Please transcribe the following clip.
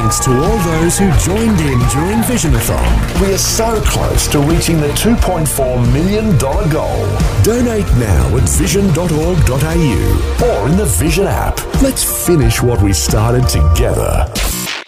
thanks to all those who joined in during Visionathon. We are so close to reaching the $2.4 million goal. Donate now at vision.org.au or in the Vision app. Let's finish what we started together.